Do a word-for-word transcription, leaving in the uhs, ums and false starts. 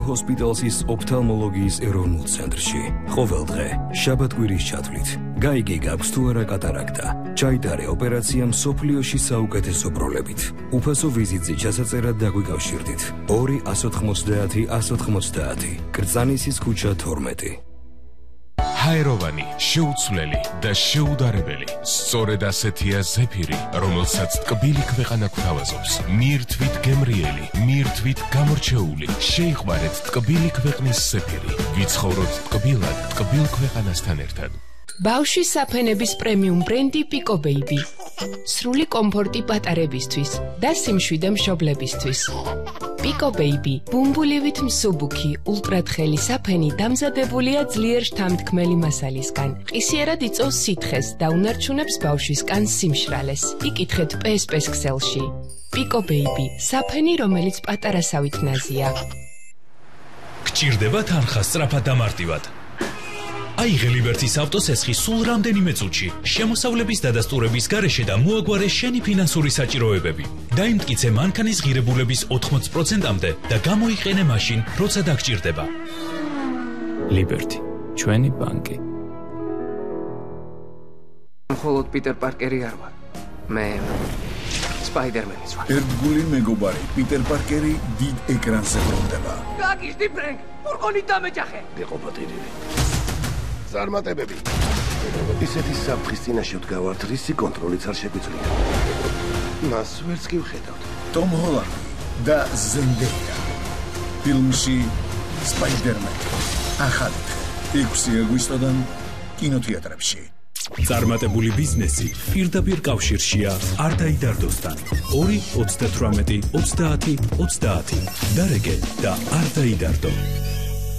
ჰოსპიტალსის ოფთალმოლოგიის ეროვნულ ცენტრში. ყოველ დღე, შაბათ-კვირის ჩათვლით. გაიგე გაქვს თუ არა კატარაქტა. ჩაიტარე ოპერაცია მსოფლიოში საუკეთესო პროლებით. უფასო ვიზიტზე ჩასაწერად დაგვიკავშირდით. ორი ათას ოთხმოცდაათი ათას ოთხმოცდაათი. კრწანისის ქუჩა თორმეტი. ჰაეროვანი, შეუცვლელი და შეუდარებელი. სწორედ ასეთია ზეფირი, რომელსაც ტკბილი ქვეყანა გვთავაზობს. მირთვით გემრიელი, მირთვით გამორჩეული. შეიყვარეთ ტკბილი ქვეყნის ზეფირი. ვიცხოვროთ ტკბილად, ტკბილ ქვეყანასთან ერთად. ბავშვის საფენების პრემიუმ ბრენდი Pico Baby. სრული კომფორტი პატარებისთვის და სიმშვიდე მშობლებისთვის. Pico Baby, ბუმბულივით მსუბუქი, ულტრათხელი საფენი დამზადებულია ძლიერ შთამთქმელი მასალისგან. ყისიერად იწვევს სითხეს და უნარჩუნებს ბავშვის კანს სიმშრალეს. იკითხეთ პე ეს პე-ს ქსელში. Pico Baby, საფენი, რომელიც პატარასავით ნაზია. გჭირდება თანხა სწრაფად და მარტივად. აიღე ლიბერტის ავტოსესხი სულ რამდენიმე წუთში, შემოსავლების დადასტურების გარეშე და მოაგვარე შენი ფინანსური საჭიროებები. დაიმტკიცე მანქანის ღირებულების ოთხმოც პროცენტამდე და გამოიყენე მაშინ, როცა დაგჭირდება. ლიბერტი, ჩვენი ბანკი. მხოლოდ პიტერ პარკერი არ ვარ. მე სპაიდერმენის ვარ. ერთგული მეგობარი, პიტერ პარკერი დიდ ეკრანზე ბრუნდება. გაგიშდი ფრენკ, ფურგონით დამეჯახე. გეყოფატირილი. ზარმატებები. ისეთი საფრთხის წინაშე ვდგავართ, რისი კონტროლიც არ შეგვიძლია. მას ვერც კი ვხედავთ. ტომ ჰოლანდი და ზენდეია. ფილმში სპაიდერმენი. ახალი ექვსი აგვისტოდან კინოთეატრებში. წარმატებული ბიზნესი პირდაპირ კავშირშია არ დაიდარდოსთან. ორი ოცდათვრამეტი ოცდაათი ოცდაათი. დარეგე და არ დაიდარდო.